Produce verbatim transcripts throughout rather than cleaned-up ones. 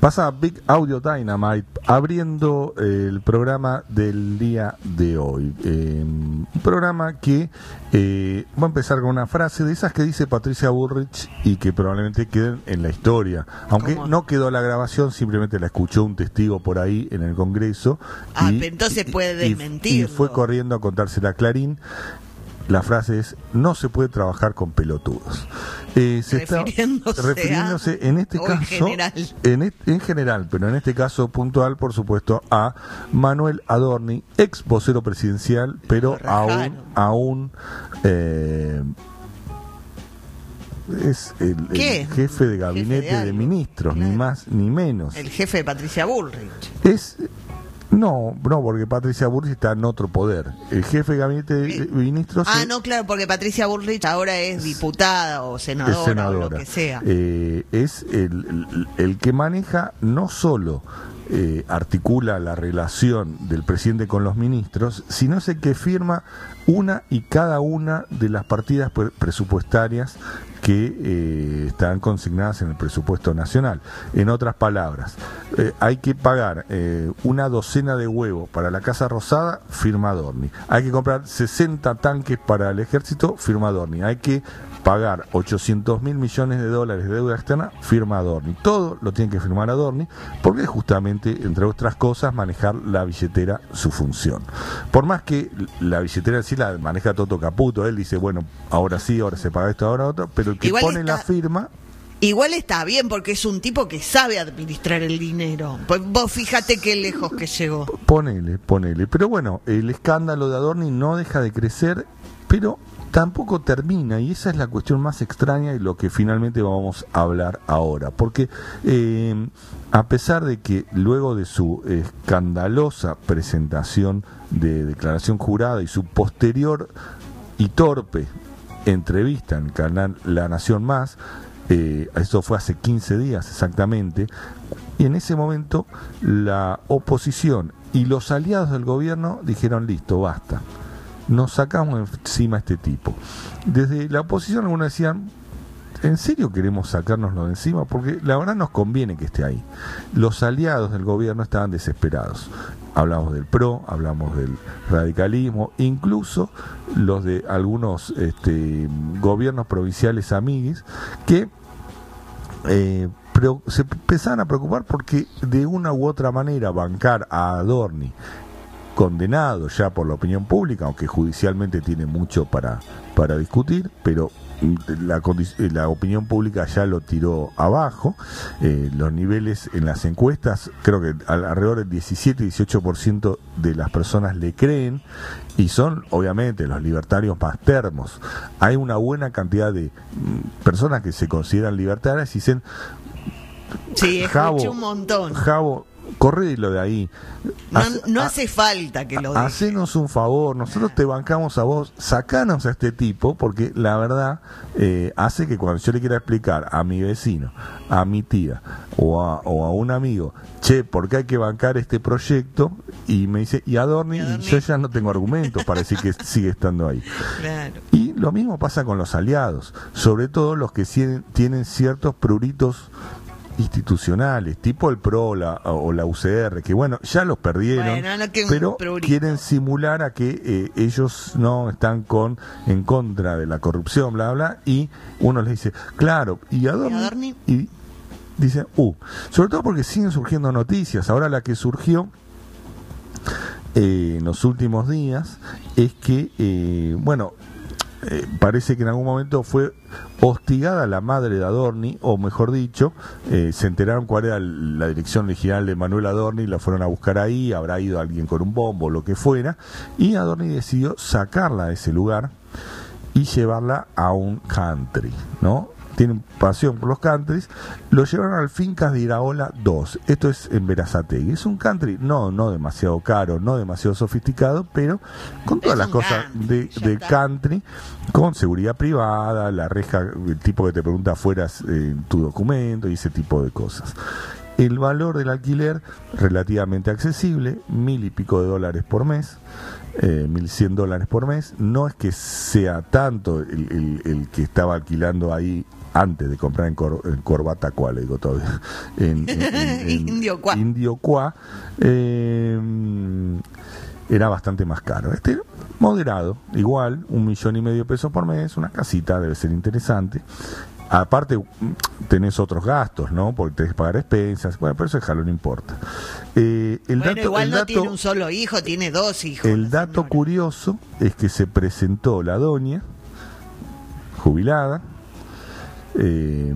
Pasa Big Audio Dynamite abriendo eh, el programa del día de hoy. Eh, un programa que eh, va a empezar con una frase de esas que dice Patricia Bullrich y que probablemente queden en la historia. Aunque ¿Cómo? No quedó la grabación, simplemente la escuchó un testigo por ahí en el Congreso. Ah, y, pero entonces puede y- desmentirlo. Y fue corriendo a contársela a Clarín. La frase es: no se puede trabajar con pelotudos. Eh, se Refiriéndose está refiriéndose a- en este o en caso general. en, et- en general, pero en este caso puntual, por supuesto, a Manuel Adorni, ex vocero presidencial, pero Lo aún rajaron. aún eh, es el, el ¿Qué? jefe de gabinete Jefe de de, algo. ministros, ni Claro. más ni menos. El jefe de Patricia Bullrich. Es no, no, porque Patricia Bullrich está en otro poder. El jefe de gabinete de de ministros Ah, es- no, claro, porque Patricia Bullrich ahora es diputada o senadora, es senadora. o lo que sea. Eh, es el, el- el que maneja no solo eh, articula la relación del presidente con los ministros, sino es el que firma una y cada una de las partidas pre- presupuestarias que eh, están consignadas en el presupuesto nacional. En otras palabras, eh, hay que pagar eh, una docena de huevos para la Casa Rosada, firma Adorni. Hay que comprar sesenta tanques para el ejército, firma Adorni. Hay que pagar ochocientos mil millones de dólares de deuda externa, firma Adorni. Todo lo tiene que firmar Adorni, porque justamente, entre otras cosas, manejar la billetera, su función. Por más que la billetera en sí la maneja Toto Caputo, él dice, bueno, ahora sí, ahora se paga esto, ahora otro, pero el que Igual pone está- la firma... Igual está bien porque es un tipo que sabe administrar el dinero. Pues vos fíjate qué lejos que llegó. Ponele, ponele. Pero bueno, el escándalo de Adorni no deja de crecer, pero tampoco termina, y esa es la cuestión más extraña y lo que finalmente vamos a hablar ahora. Porque eh, a pesar de que luego de su escandalosa presentación de declaración jurada y su posterior y torpe entrevista en el canal La Nación Más, eh, esto fue hace quince días exactamente, y en ese momento la oposición y los aliados del gobierno dijeron, listo, basta, nos sacamos encima a este tipo. Desde la oposición algunos decían, ¿en serio queremos sacárnoslo de encima? Porque la verdad nos conviene que esté ahí. Los aliados del gobierno estaban desesperados. Hablamos del P R O, hablamos del radicalismo, incluso los de algunos este, gobiernos provinciales amiguis que eh, pero se empezaban a preocupar porque de una u otra manera bancar a Adorni, condenado ya por la opinión pública, aunque judicialmente tiene mucho para, para discutir, pero la, la opinión pública ya lo tiró abajo. Eh, los niveles en las encuestas, creo que alrededor del diecisiete dieciocho por ciento de las personas le creen, y son obviamente los libertarios más termos. Hay una buena cantidad de mm, personas que se consideran libertarias y dicen, Sí, escuché Javo, un montón. Javo, correlo de ahí. No, Hace- no ha- hace falta que lo diga. Hacenos un favor, nosotros te bancamos a vos, sacanos a este tipo, porque la verdad eh, hace que cuando yo le quiera explicar a mi vecino, a mi tía o a, o a un amigo, che, ¿por qué hay que bancar este proyecto? Y me dice, y Adorni, Y Adorni. y yo ya no tengo argumentos para decir que sigue estando ahí. Claro. Y lo mismo pasa con los aliados, sobre todo los que tienen, tienen ciertos pruritos institucionales, tipo el P R O la, o la U C R, que bueno, ya los perdieron, Bueno, no que un pero prurito. quieren simular a que eh, ellos no están con en contra de la corrupción, bla, bla, y uno les dice, claro, y Adorni, ¿Y Adorni? y dicen, uh, sobre todo porque siguen surgiendo noticias. Ahora la que surgió eh, en los últimos días es que, eh, bueno, Eh, parece que en algún momento fue hostigada la madre de Adorni, o mejor dicho, eh, se enteraron cuál era la dirección original de Manuel Adorni, la fueron a buscar ahí, habrá ido alguien con un bombo, lo que fuera, y Adorni decidió sacarla de ese lugar y llevarla a un country, ¿no? Tienen pasión por los countries, lo llevaron al Fincas de Iraola dos, esto es en Berazategui, es un country no no demasiado caro, no demasiado sofisticado, pero con todas Es las un cosas country, de, ya de está. country, con seguridad privada, la reja, el tipo que te pregunta afuera eh, tu documento y ese tipo de cosas. El valor del alquiler relativamente accesible, mil y pico de dólares por mes, eh, mil cien dólares por mes. No es que sea tanto el, el, el que estaba alquilando ahí antes de comprar en, Cor, en Corbatacuá, le digo todavía, en, en, en, en Indiocuá. Indiocuá, eh, era bastante más caro. Este moderado, igual, un millón y medio de pesos por mes, una casita, debe ser interesante. Aparte, tenés otros gastos, ¿no? Porque tenés que pagar expensas. Bueno, pero eso déjalo, no importa. Eh, el bueno, dato, igual el no dato, tiene un solo hijo, tiene dos hijos. El dato señora. curioso es que se presentó la doña, jubilada, eh,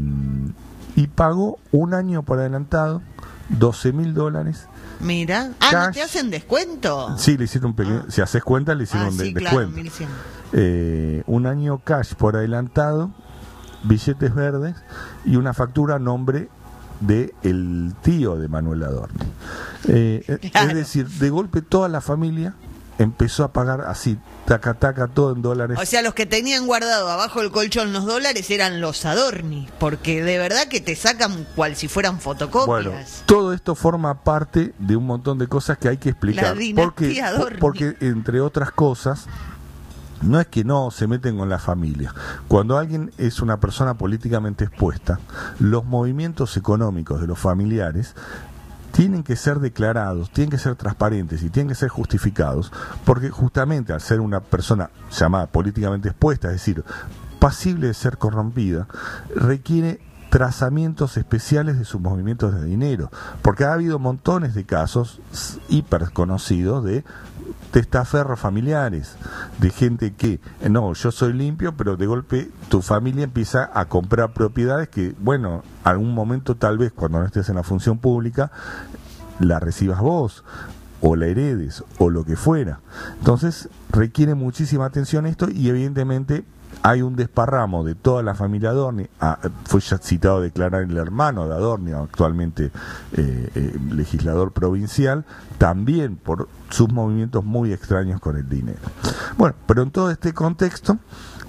y pagó un año por adelantado, doce mil dólares. Mira, ah, cash. ¿No te hacen descuento? Sí, le hicieron un pequeño, ah. si haces cuenta, le hicieron ah, un de, sí, descuento. Claro, eh, un año cash por adelantado, billetes verdes y una factura a nombre de el tío de Manuel Adorni. Eh, claro. Es decir, de golpe toda la familia empezó a pagar así, taca taca, todo en dólares. O sea, los que tenían guardado abajo del colchón los dólares eran los Adorni, porque de verdad que te sacan cual si fueran fotocopias. Bueno, todo esto forma parte de un montón de cosas que hay que explicar. La dinastía porque, Adorni. Porque, entre otras cosas, no es que no se meten con la familia. Cuando alguien es una persona políticamente expuesta, los movimientos económicos de los familiares tienen que ser declarados, tienen que ser transparentes y tienen que ser justificados, porque justamente al ser una persona llamada políticamente expuesta, es decir, pasible de ser corrompida, requiere trazamientos especiales de sus movimientos de dinero, porque ha habido montones de casos hiper conocidos de testaferros familiares, de gente que, no, yo soy limpio, pero de golpe tu familia empieza a comprar propiedades que, bueno, algún momento tal vez cuando no estés en la función pública, la recibas vos, o la heredes, o lo que fuera. Entonces, requiere muchísima atención esto y evidentemente hay un desparramo de toda la familia Adorni. Ah, fue ya citado a declarar el hermano de Adorni, actualmente eh, eh, legislador provincial, también por sus movimientos muy extraños con el dinero. Bueno, pero en todo este contexto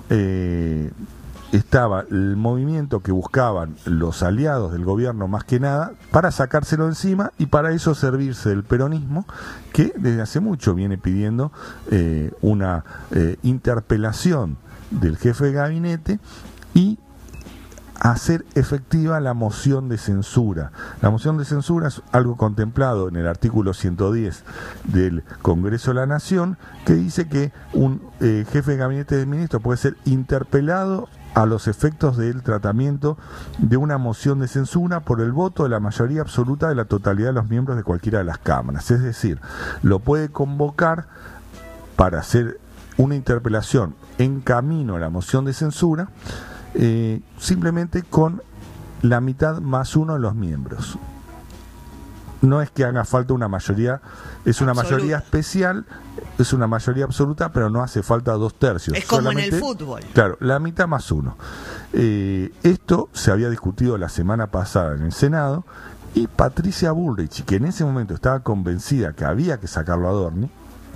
eh, estaba el movimiento que buscaban los aliados del gobierno más que nada para sacárselo encima y para eso servirse del peronismo, que desde hace mucho viene pidiendo eh, una eh, interpelación del jefe de gabinete y hacer efectiva la moción de censura. La moción de censura es algo contemplado en el artículo ciento diez del Congreso de la Nación, que dice que un eh, jefe de gabinete de ministros puede ser interpelado a los efectos del tratamiento de una moción de censura por el voto de la mayoría absoluta de la totalidad de los miembros de cualquiera de las cámaras. Es decir, lo puede convocar para hacer una interpelación en camino a la moción de censura, eh, simplemente con la mitad más uno de los miembros. No es que haga falta una mayoría, es una absoluta. Mayoría especial, es una mayoría absoluta, pero no hace falta dos tercios. Es como solamente, en el fútbol. Claro, la mitad más uno. Eh, esto se había discutido la semana pasada en el Senado y Patricia Bullrich, que en ese momento estaba convencida que había que sacarlo a Adorni,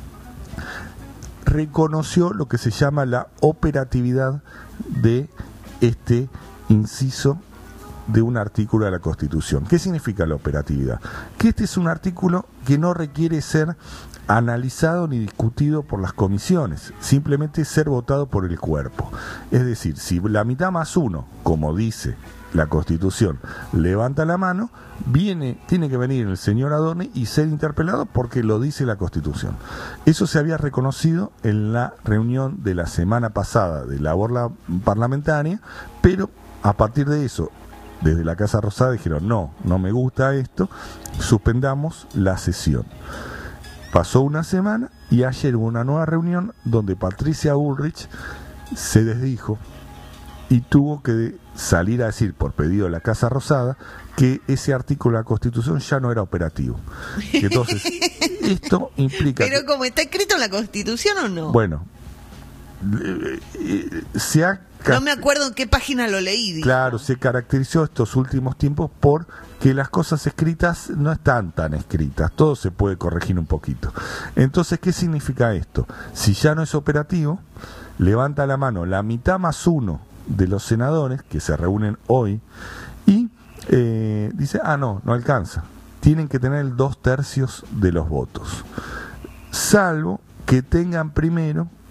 reconoció lo que se llama la operatividad de este inciso de un artículo de la Constitución. ¿Qué significa la operatividad? Que este es un artículo que no requiere ser analizado ni discutido por las comisiones, simplemente ser votado por el cuerpo. Es decir, si la mitad más uno, como dice la Constitución, levanta la mano, viene, tiene que venir el señor Adorni y ser interpelado porque lo dice la Constitución. Eso se había reconocido en la reunión de la semana pasada de labor parlamentaria, pero a partir de eso, desde la Casa Rosada dijeron, no, no me gusta esto, suspendamos la sesión. Pasó una semana y ayer hubo una nueva reunión donde Patricia Bullrich se desdijo y tuvo que salir a decir, por pedido de la Casa Rosada, que ese artículo de la Constitución ya no era operativo. Entonces, esto implica... ¿Pero que, como está escrito en la Constitución o no? Bueno, eh, eh, se ha... No me acuerdo en qué página lo leí. Dijo. Claro, se caracterizó estos últimos tiempos por que las cosas escritas no están tan escritas, todo se puede corregir un poquito. Entonces, ¿qué significa esto? Si ya no es operativo, levanta la mano la mitad más uno de los senadores que se reúnen hoy y eh, dice, ah, no, no alcanza. Tienen que tener el dos tercios de los votos. Salvo que tengan primero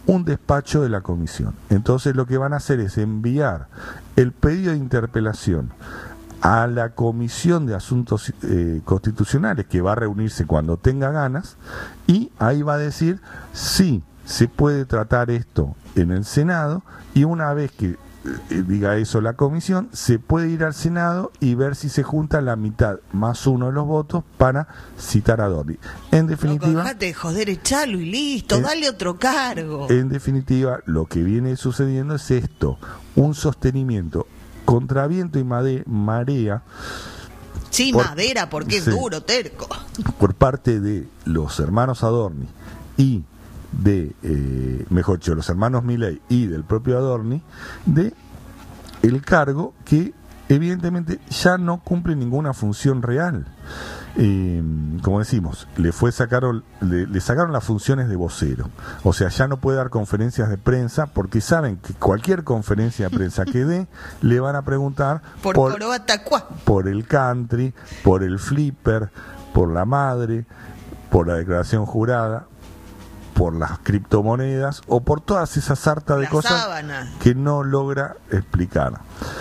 un despacho de la comisión. Entonces lo que van a hacer es enviar el pedido de interpelación a la Comisión de Asuntos eh, Constitucionales, que va a reunirse cuando tenga ganas, y ahí va a decir si se puede tratar esto en el Senado, y una vez que eh, diga eso la comisión, se puede ir al Senado y ver si se junta la mitad más uno de los votos para citar a Adorni. En definitiva, no, dejate de joder, echalo y listo, en, dale otro cargo. En definitiva, lo que viene sucediendo es esto, un sostenimiento contra viento y made, marea. Sí, por, madera, porque es sí, duro, terco. Por parte de los hermanos Adorni y de, eh, mejor dicho, los hermanos Milei y del propio Adorni, de el cargo que evidentemente ya no cumple ninguna función real. Eh, como decimos, le fue sacaron le, le sacaron las funciones de vocero, o sea, ya no puede dar conferencias de prensa porque saben que cualquier conferencia de prensa que dé le van a preguntar por por, por el country, por el flipper, por la madre, por la declaración jurada, por las criptomonedas o por todas esas sartas de cosas sábana. que no logra explicar.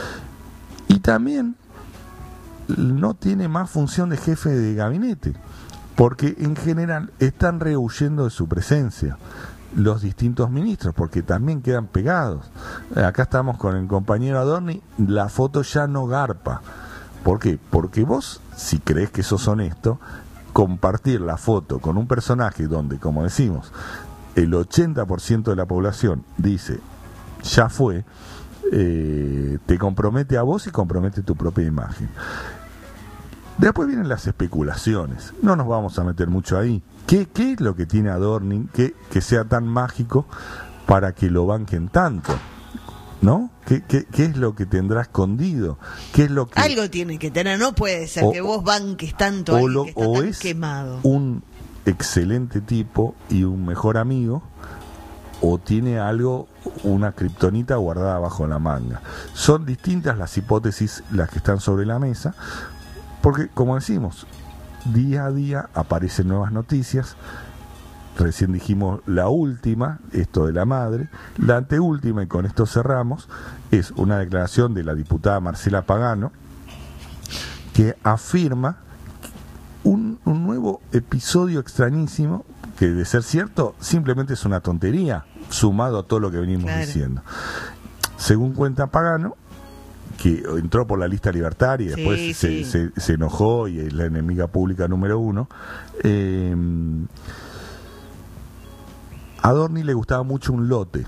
Y también no tiene más función de jefe de gabinete, porque en general están rehuyendo de su presencia los distintos ministros, porque también quedan pegados. Acá estamos con el compañero Adorni, la foto ya no garpa. ¿Por qué? Porque vos, si crees que sos honesto, compartir la foto con un personaje donde, como decimos, el ochenta por ciento de la población dice, ya fue, eh, te compromete a vos y compromete tu propia imagen. Después vienen las especulaciones, no nos vamos a meter mucho ahí. ¿Qué, qué es lo que tiene Adorni que, que sea tan mágico para que lo banquen tanto? ¿No? ¿Qué, qué, ¿Qué es lo que tendrá escondido? ¿Qué es lo que... Algo tiene que tener, no puede ser o, que vos banques tanto o, a lo, que está o tan es quemado. Un excelente tipo y un mejor amigo, o tiene algo, una kriptonita guardada bajo la manga. Son distintas las hipótesis las que están sobre la mesa, porque, como decimos, día a día aparecen nuevas noticias. Recién dijimos la última, esto de la madre. La anteúltima, y con esto cerramos, es una declaración de la diputada Marcela Pagano, que afirma un, un nuevo episodio extrañísimo, que de ser cierto, simplemente es una tontería, sumado a todo lo que venimos claro. diciendo. Según cuenta Pagano, que entró por la lista libertaria y después sí, se, sí. Se, se enojó y es la enemiga pública número uno, eh, a Adorni le gustaba mucho un lote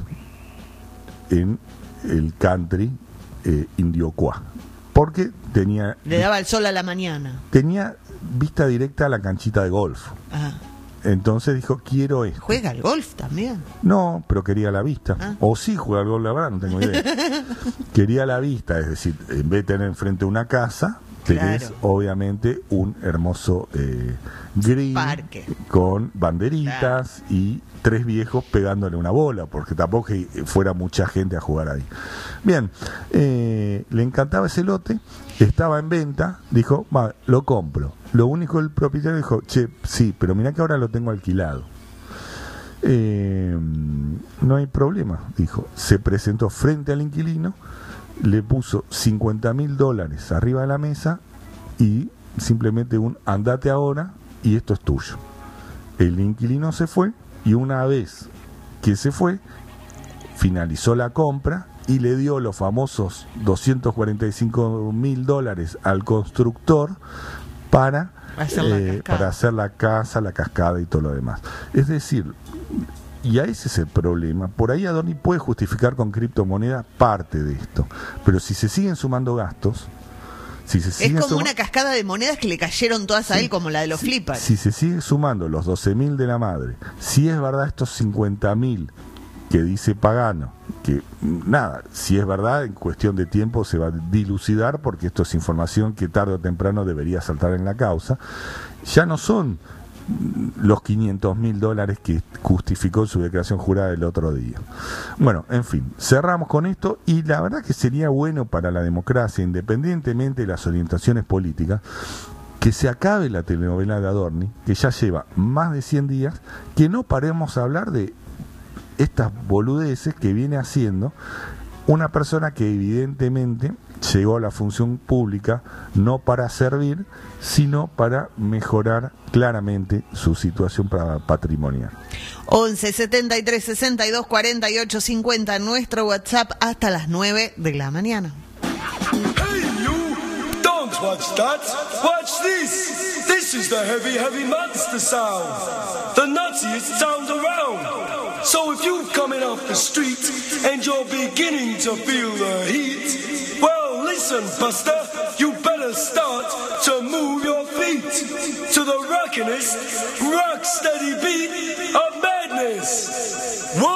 en el country eh, Indiocuá, porque tenía... Le daba el sol a la mañana. Tenía vista directa a la canchita de golf. Ajá. Entonces dijo, quiero esto. ¿Juega al golf también? No, pero quería la vista. Ah. O sí juega al golf, la verdad, no tengo idea. Quería la vista, es decir, en vez de tener enfrente una casa, tenés claro. obviamente un hermoso eh, green parque con banderitas claro. y tres viejos pegándole una bola, porque tampoco que fuera mucha gente a jugar ahí. Bien, eh, le encantaba ese lote, estaba en venta, dijo, va, lo compro. Lo único, el propietario dijo, che, sí, pero mirá que ahora lo tengo alquilado. Eh, no hay problema, dijo. Se presentó frente al inquilino, le puso cincuenta mil dólares arriba de la mesa y simplemente un andate ahora y esto es tuyo. El inquilino se fue y una vez que se fue, finalizó la compra y le dio los famosos doscientos cuarenta y cinco mil dólares al constructor para hacer, eh, para hacer la casa, la cascada y todo lo demás. Es decir, y a ese es el problema. Por ahí Adorni puede justificar con criptomonedas parte de esto, pero si se siguen sumando gastos, si se siguen es como suma- una cascada de monedas que le cayeron todas a sí, él, como la de los si, flippers. Si se sigue sumando los doce mil de la madre, si es verdad estos cincuenta mil que dice Pagano, que nada, si es verdad, en cuestión de tiempo se va a dilucidar, porque esto es información que tarde o temprano debería saltar en la causa, ya no son los quinientos mil dólares que justificó su declaración jurada el otro día. Bueno, en fin, cerramos con esto, y la verdad que sería bueno para la democracia, independientemente de las orientaciones políticas, que se acabe la telenovela de Adorni, que ya lleva más de cien días, que no paremos a hablar de estas boludeces que viene haciendo una persona que evidentemente llegó a la función pública no para servir, sino para mejorar claramente su situación patrimonial. once setenta y tres sesenta y dos cuarenta y ocho cincuenta, nuestro WhatsApp hasta las nueve de la mañana. Hey you, don't watch that, watch this. This is the heavy, heavy monster sound. The nuttiest sound around. So if you're coming off the street and you're beginning to feel the heat, well listen Buster, you better start to move your feet to the rockinest, rock steady beat.